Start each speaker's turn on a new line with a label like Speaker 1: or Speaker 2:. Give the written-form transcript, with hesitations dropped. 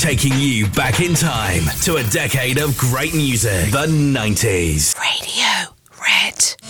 Speaker 1: taking you back in time to a decade of great music, the 90s.
Speaker 2: Radio Red.